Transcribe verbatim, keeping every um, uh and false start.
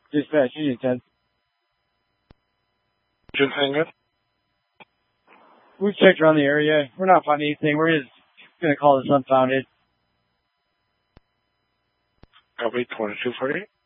Dispatch, Union ten. Just hang up. We've checked around the area. We're not finding anything. We're just going to call this unfounded. Copy twenty-two forty-eight.